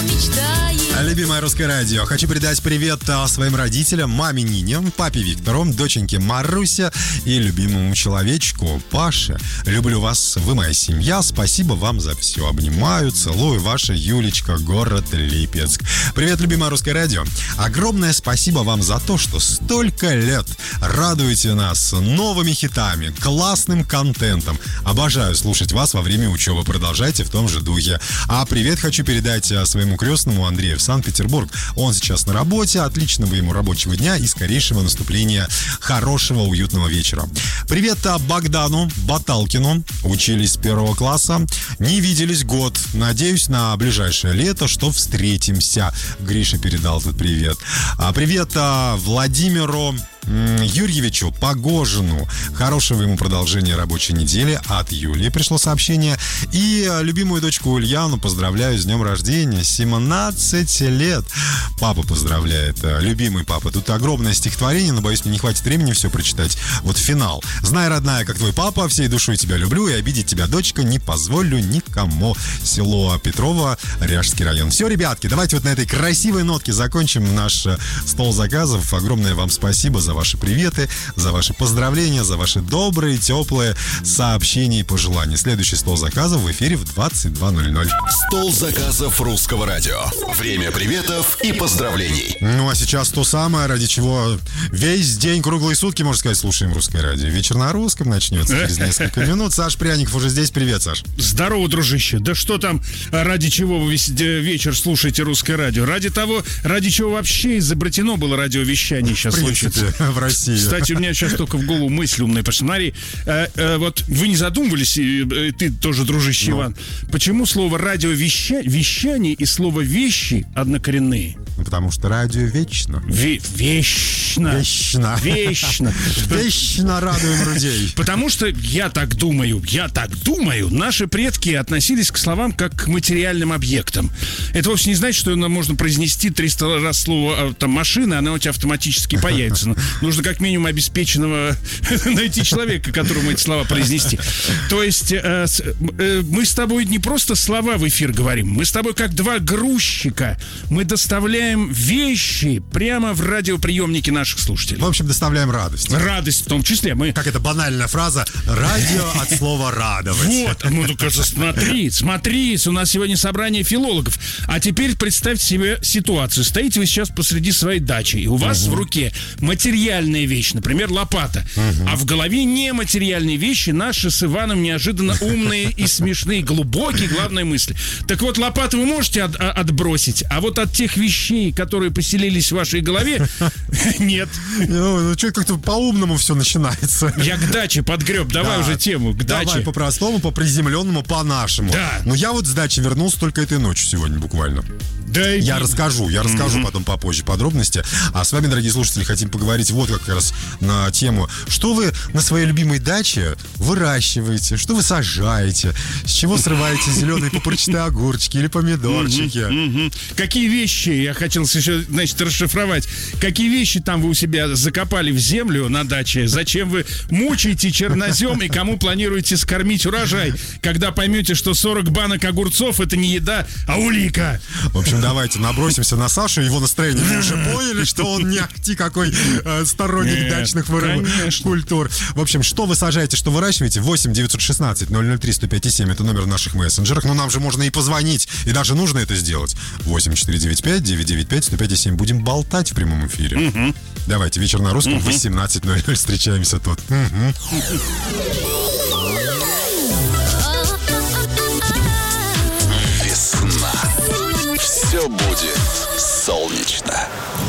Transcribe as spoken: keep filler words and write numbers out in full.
Любимое русское радио. Хочу передать привет своим родителям, маме Нине, папе Виктору, доченьке Марусе и любимому человечку Паше. Люблю вас, вы моя семья. Спасибо вам за все. Обнимаю, целую. Ваша Юлечка, город Липецк. Привет, любимое русское радио. Огромное спасибо вам за то, что столько лет радуете нас новыми хитами, классным контентом. Обожаю слушать вас во время учебы. Продолжайте в том же духе. А привет хочу передать своему крестному Андрею в Санкт-Петербург. Он сейчас на работе. Отличного ему рабочего дня и скорейшего наступления хорошего, уютного вечера. Привет Богдану Баталкину. Учились с первого класса. Не виделись год. Надеюсь на ближайшее лето, что встретимся. Гриша передал тут привет. Привет Владимиру Юрьевичу Погожину. Хорошего ему продолжения рабочей недели. От Юлии пришло сообщение. И любимую дочку Ульяну поздравляю с днем рождения. семнадцать лет. Папа поздравляет. Любимый папа. Тут огромное стихотворение, но, боюсь, мне не хватит времени все прочитать. Вот финал. Знай, родная, как твой папа, всей душой тебя люблю, и обидеть тебя, дочка, не позволю никому. Село Петрово, Ряжский район. Все, ребятки, давайте вот на этой красивой нотке закончим наш стол заказов. Огромное вам спасибо за ваши приветы, за ваши поздравления, за ваши добрые, теплые сообщения и пожелания. Следующий стол заказов в эфире в двадцать два ноль ноль. Стол заказов русского радио. Время приветов и поздравлений. Ну, а сейчас то самое, ради чего весь день, круглые сутки, можно сказать, слушаем русское радио. Вечер на русском начнется через несколько минут. Саш Пряников уже здесь. Привет, Саш. Здорово, дружище. Да что там, ради чего вы весь вечер слушаете русское радио? Ради того, ради чего вообще изобретено было радиовещание сейчас случится. В России. Кстати, у меня сейчас только в голову мысль умная. Посмотри, э, э, вот вы не задумывались, э, ты тоже, дружище ну. Иван, почему слово радиовещание и слово вещи однокоренные? Ну, потому что радио вечно. Ве- вечно. Вечно. Вечно. Вечно радуем людей. Потому что, я так думаю, я так думаю, наши предки относились к словам как к материальным объектам. Это вовсе не значит, что можно произнести триста раз слово там, машина, она у тебя автоматически появится. Нужно как минимум обеспеченного найти человека, которому эти слова произнести. То есть э, э, мы с тобой не просто слова в эфир говорим, мы с тобой как два грузчика. Мы доставляем вещи прямо в радиоприемники наших слушателей. В общем, доставляем радость. Радость в том числе. Мы... Как это банальная фраза «радио» от слова «радовать». Вот, ну, ну, кажется, смотри, смотри, у нас сегодня собрание филологов. А теперь представьте себе ситуацию. Стоите вы сейчас посреди своей дачи, и у вас угу. в руке материальная вещь, например, лопата. Угу. А в голове нематериальные вещи, наши с Иваном неожиданно умные и смешные, глубокие, главные мысли. Так вот, лопату вы можете от, отбросить, а вот от тех вещей, которые поселились в вашей голове, нет. Ну, ну что, как-то по-умному все начинается. Я к даче подгреб, давай да. уже тему, к даче. Давай по-простому, по-приземленному, по-нашему. Да. Но я вот с дачи вернулся только этой ночью сегодня буквально. Да, я и... расскажу, я расскажу mm-hmm. потом попозже подробности. А с вами, дорогие слушатели, хотим поговорить вот как раз на тему, что вы на своей любимой даче выращиваете, что вы сажаете, с чего срываете зеленые пупырчатые огурчики или помидорчики. Mm-hmm. Mm-hmm. Какие вещи, я хотел еще, значит, расшифровать, какие вещи там вы у себя закопали в землю на даче, зачем вы мучаете чернозем и кому планируете скормить урожай, когда поймете, что сорок банок огурцов это не еда, а улика. В общем, давайте набросимся на Сашу, его настроение. Вы уже поняли, что он не ахти какой э, сторонник Нет, дачных вырывов культур. В общем, что вы сажаете, что выращиваете? восемь девятьсот шестнадцать ноль ноль три сто пять семь это номер в наших мессенджерах. Но нам же можно и позвонить, и даже нужно это сделать. восемь четыре девять пять девять девять пять сто пять семь. Будем болтать в прямом эфире. Угу. Давайте, вечер на русском, угу. восемнадцать ноль ноль встречаемся тут. Угу. Весна. Все будет солнечно.